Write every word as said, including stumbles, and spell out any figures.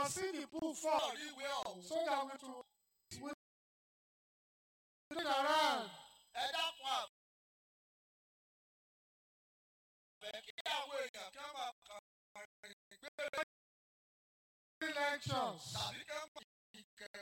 can see the book for so that we to we read around. Ẹ dákun àbẹ̀ kí àwọn èèyàn kí wọ́n máa kàn rìn gbé Lectures. tàbí kí wọ́n máa